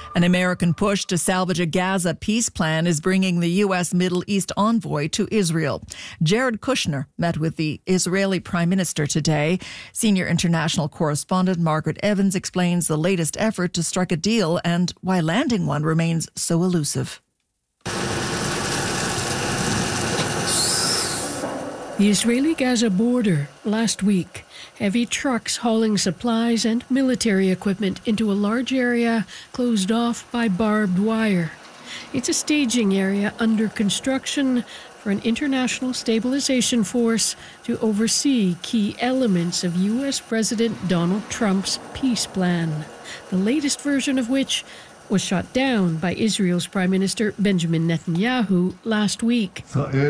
An American push to salvage a Gaza peace plan is bringing the U.S. Middle East envoy to Israel. Jared Kushner met with the Israeli Prime Minister today. Senior international correspondent Margaret Evans explains the latest effort to strike a deal and why landing one remains so elusive. The Israeli-Gaza border last week. Heavy trucks hauling supplies and military equipment into a large area closed off by barbed wire. It's a staging area under construction for an international stabilization force to oversee key elements of U.S. President Donald Trump's peace plan, the latest version of which was shot down by Israel's Prime Minister Benjamin Netanyahu last week,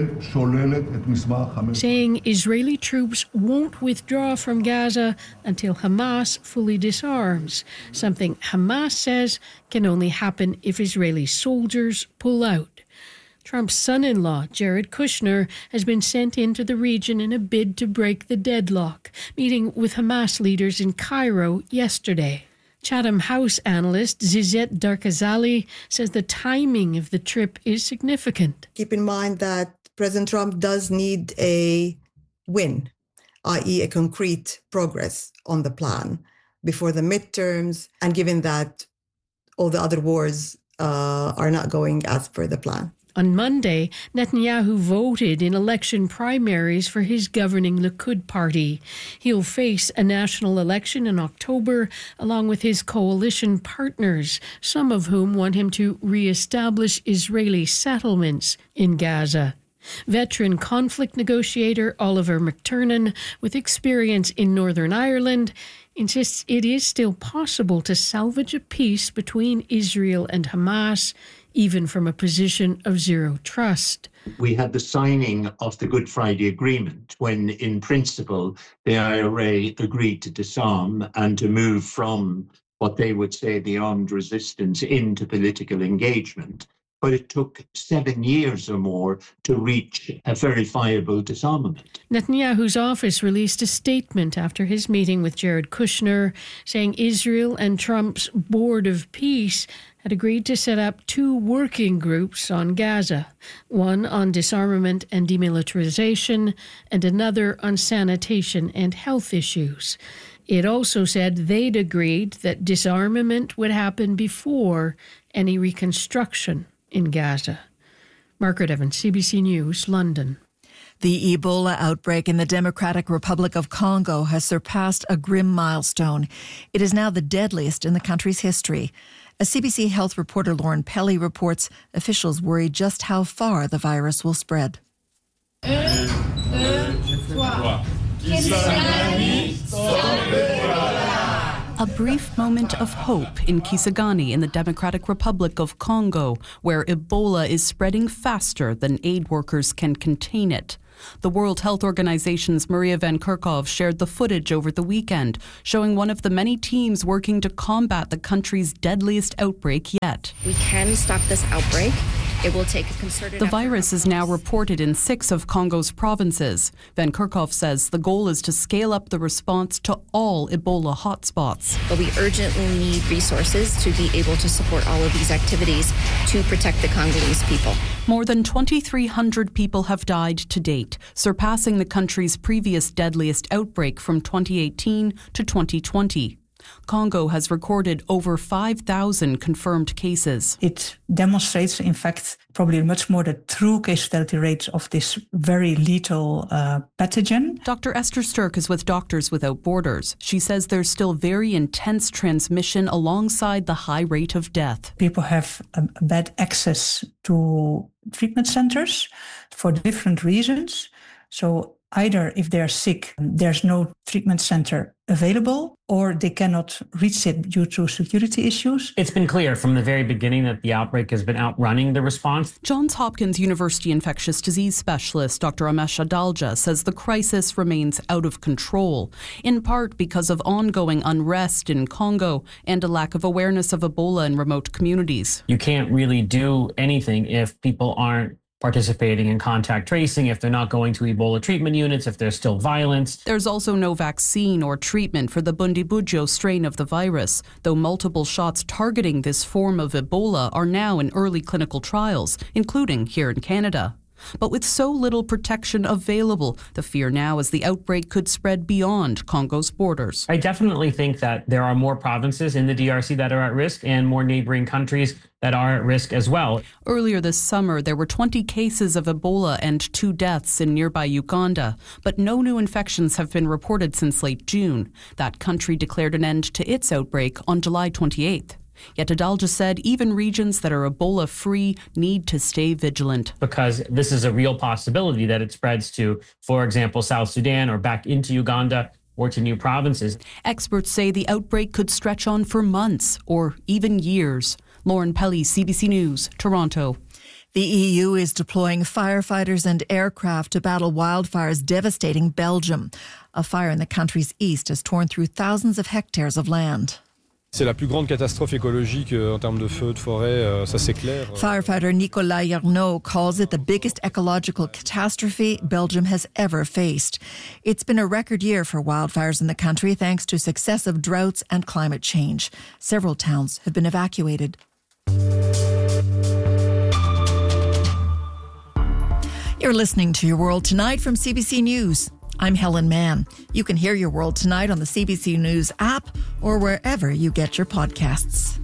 saying Israeli troops won't withdraw from Gaza until Hamas fully disarms, something Hamas says can only happen if Israeli soldiers pull out. Trump's son-in-law, Jared Kushner, has been sent into the region in a bid to break the deadlock, meeting with Hamas leaders in Cairo yesterday. Chatham House analyst Zizet Darkazali says the timing of the trip is significant. Keep in mind that President Trump does need a win, i.e. a concrete progress on the plan before the midterms, and given that all the other wars are not going as per the plan. On Monday, Netanyahu voted in election primaries for his governing Likud party. He'll face a national election in October, along with his coalition partners, some of whom want him to re-establish Israeli settlements in Gaza. Veteran conflict negotiator Oliver McTernan, with experience in Northern Ireland, insists it is still possible to salvage a peace between Israel and Hamas, even from a position of zero trust. We had the signing of the Good Friday Agreement when, in principle, the IRA agreed to disarm and to move from what they would say the armed resistance into political engagement. But it took 7 years or more to reach a verifiable disarmament. Netanyahu's office released a statement after his meeting with Jared Kushner, saying Israel and Trump's Board of Peace had agreed to set up 2 working groups on Gaza, one on disarmament and demilitarization, and another on sanitation and health issues. It also said they'd agreed that disarmament would happen before any reconstruction in Gaza. Margaret Evans, CBC News, London. The Ebola outbreak in the Democratic Republic of Congo has surpassed a grim milestone. It is now the deadliest in the country's history. As CBC Health reporter Lauren Pelly reports, officials worry just how far the virus will spread. A brief moment of hope in Kisangani in the Democratic Republic of Congo, where Ebola is spreading faster than aid workers can contain it. The World Health Organization's Maria Van Kerkhove shared the footage over the weekend, showing one of the many teams working to combat the country's deadliest outbreak yet. We can stop this outbreak. It will take a concerted The effort. virus is now reported in 6 of Congo's provinces. Van Kerkhove says the goal is to scale up the response to all Ebola hotspots. But we urgently need resources to be able to support all of these activities to protect the Congolese people. More than 2,300 people have died to date, surpassing the country's previous deadliest outbreak from 2018 to 2020. Congo has recorded over 5,000 confirmed cases. It demonstrates, in fact, probably much more the true case fatality rate of this very lethal pathogen. Dr. Esther Sturck is with Doctors Without Borders. She says there's still very intense transmission alongside the high rate of death. People have bad access to treatment centers for different reasons. So either if they're sick, there's no treatment center available, or they cannot reach it due to security issues. It's been clear from the very beginning that the outbreak has been outrunning the response. Johns Hopkins University infectious disease specialist Dr. Amesh Adalja says the crisis remains out of control, in part because of ongoing unrest in Congo and a lack of awareness of Ebola in remote communities. You can't really do anything if people aren't participating in contact tracing, if they're not going to Ebola treatment units, if there's still violence. There's also no vaccine or treatment for the Bundibugyo strain of the virus, though multiple shots targeting this form of Ebola are now in early clinical trials, including here in Canada. But with so little protection available, the fear now is the outbreak could spread beyond Congo's borders. I definitely think that there are more provinces in the DRC that are at risk and more neighboring countries that are at risk as well. Earlier this summer, there were 20 cases of Ebola and 2 deaths in nearby Uganda, but no new infections have been reported since late June. That country declared an end to its outbreak on July 28th. Yet Adalja said even regions that are Ebola-free need to stay vigilant. Because this is a real possibility that it spreads to, for example, South Sudan or back into Uganda or to new provinces. Experts say the outbreak could stretch on for months or even years. Lauren Pelly, CBC News, Toronto. The EU is deploying firefighters and aircraft to battle wildfires devastating Belgium. A fire in the country's east has torn through thousands of hectares of land. C'est la plus grande catastrophe écologique en termes de feux de forêt, ça c'est clair. Firefighter Nicolas Yarnaud calls it the biggest ecological catastrophe Belgium has ever faced. It's been a record year for wildfires in the country thanks to successive droughts and climate change. Several towns have been evacuated. You're listening to Your World Tonight from CBC News. I'm Helen Mann. You can hear Your World Tonight on the CBC News app or wherever you get your podcasts.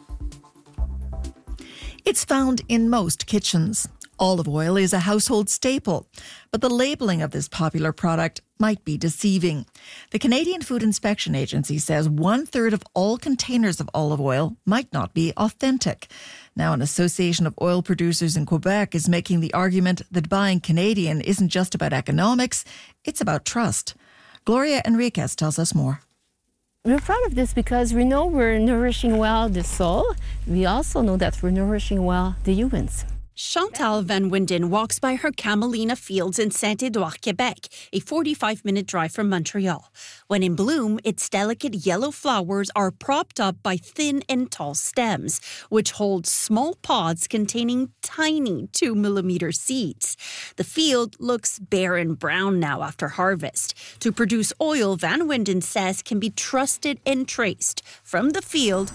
It's found in most kitchens. Olive oil is a household staple, but the labeling of this popular product might be deceiving. The Canadian Food Inspection Agency says 1/3 of all containers of olive oil might not be authentic. Now, an association of oil producers in Quebec is making the argument that buying Canadian isn't just about economics, it's about trust. Gloria Enriquez tells us more. We're proud of this because we know we're nourishing well the soil. We also know that we're nourishing well the humans. Chantal Van Winden walks by her camelina fields in Saint-Édouard, Quebec, a 45-minute drive from Montreal. When in bloom, its delicate yellow flowers are propped up by thin and tall stems, which hold small pods containing tiny 2-millimeter seeds. The field looks bare and brown now after harvest. To produce oil, Van Winden says can be trusted and traced from the field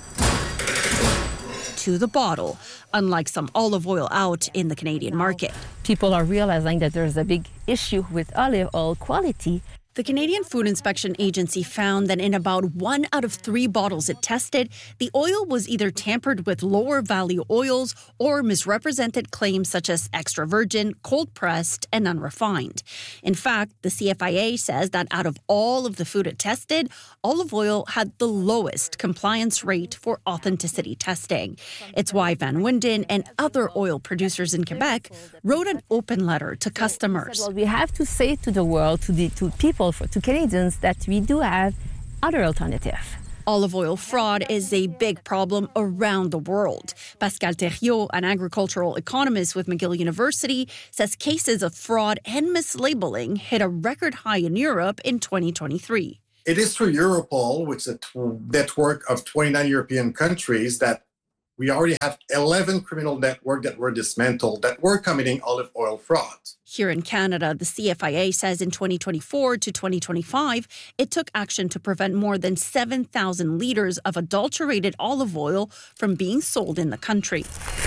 to the bottle, unlike some olive oil out in the Canadian market. People are realizing that there's a big issue with olive oil quality. The Canadian Food Inspection Agency found that in about 1 out of 3 bottles it tested, the oil was either tampered with lower value oils or misrepresented claims such as extra virgin, cold pressed, and unrefined. In fact, the CFIA says that out of all of the food it tested, olive oil had the lowest compliance rate for authenticity testing. It's why Van Winden and other oil producers in Quebec wrote an open letter to customers. Well, we have to say to the world, to people, to Canadians, that we do have other alternatives. Olive oil fraud is a big problem around the world. Pascal Thériault, an agricultural economist with McGill University, says cases of fraud and mislabeling hit a record high in Europe in 2023. It is through Europol, which is a network of 29 European countries, that we already have 11 criminal networks that were dismantled that were committing olive oil fraud. Here in Canada, the CFIA says in 2024 to 2025, it took action to prevent more than 7,000 liters of adulterated olive oil from being sold in the country.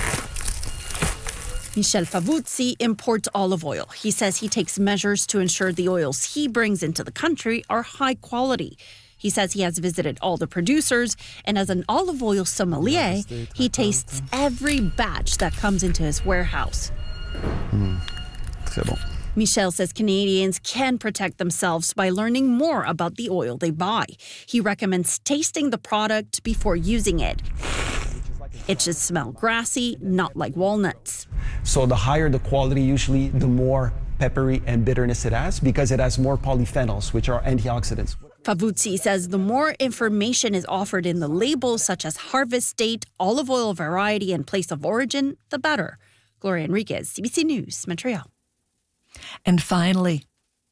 Michel Favuzzi imports olive oil. He says he takes measures to ensure the oils he brings into the country are high quality. He says he has visited all the producers, and as an olive oil sommelier, he tastes every batch that comes into his warehouse. C'est bon. Michel says Canadians can protect themselves by learning more about the oil they buy. He recommends tasting the product before using it. It should smell grassy, not like walnuts. So the higher the quality, usually the more peppery and bitterness it has, because it has more polyphenols, which are antioxidants. Favuzzi says the more information is offered in the labels, such as harvest date, olive oil variety, and place of origin, the better. Gloria Enriquez, CBC News, Montreal. And finally,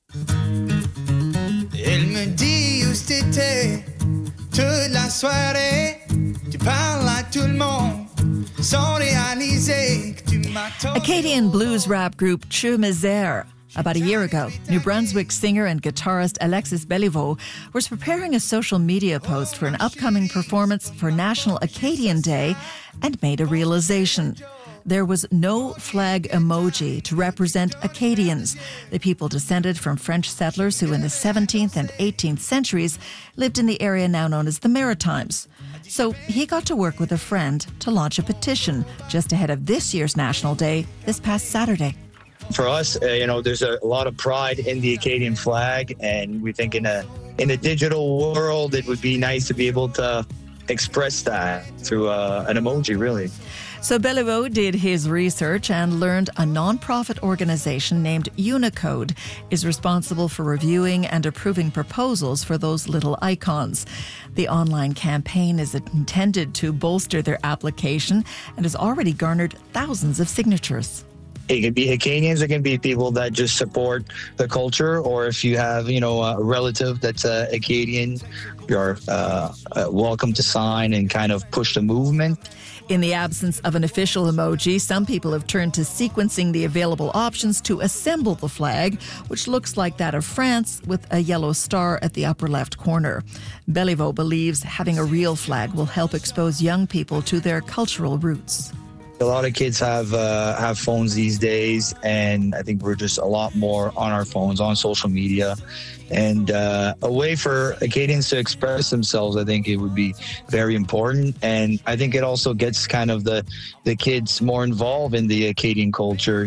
Elle me dit où t'étais toute la soirée. Tu parles à tout le monde sans réaliser que tu Acadian blues rap group Cheux Misère. About a year ago, New Brunswick singer and guitarist Alexis Belliveau was preparing a social media post for an upcoming performance for National Acadian Day and made a realization. There was no flag emoji to represent Acadians, the people descended from French settlers who in the 17th and 18th centuries lived in the area now known as the Maritimes. So he got to work with a friend to launch a petition just ahead of this year's National Day this past Saturday. For us, there's a lot of pride in the Acadian flag, and we think in a digital world, it would be nice to be able to express that through an emoji, really. So Belliveau did his research and learned a non-profit organization named Unicode is responsible for reviewing and approving proposals for those little icons. The online campaign is intended to bolster their application and has already garnered thousands of signatures. It can be Acadians, it can be people that just support the culture, or if you have, a relative that's Acadian, you're welcome to sign and kind of push the movement. In the absence of an official emoji, some people have turned to sequencing the available options to assemble the flag, which looks like that of France with a yellow star at the upper left corner. Belliveau believes having a real flag will help expose young people to their cultural roots. A lot of kids have phones these days, and I think we're just a lot more on our phones, on social media. And a way for Acadians to express themselves, I think it would be very important. And I think it also gets kind of the kids more involved in the Acadian culture,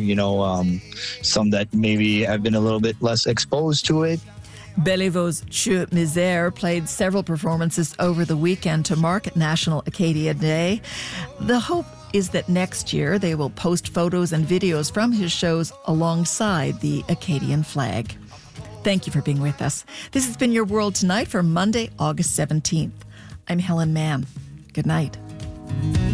some that maybe have been a little bit less exposed to it. Belliveau's Cheux Misère played several performances over the weekend to mark National Acadia Day. The hope is that next year they will post photos and videos from his shows alongside the Acadian flag. Thank you for being with us. This has been Your World Tonight for Monday, August 17th. I'm Helen Mann. Good night.